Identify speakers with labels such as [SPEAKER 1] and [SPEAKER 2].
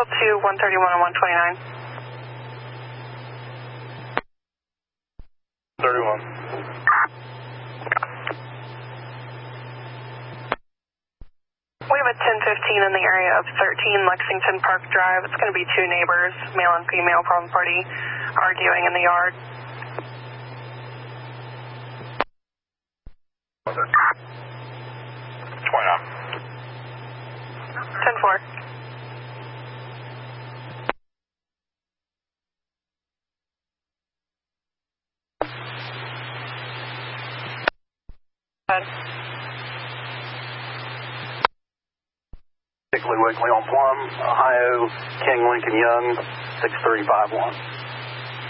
[SPEAKER 1] Call to 131 and 129.
[SPEAKER 2] 31.
[SPEAKER 1] We have a 1015 in the area of 13 Lexington Park Drive. It's going to be two neighbors, male and female, problem party, arguing in the yard.
[SPEAKER 2] 29.
[SPEAKER 1] 10-4.
[SPEAKER 2] Piggly Wiggly on Plum, Ohio, King Lincoln Young, 6351.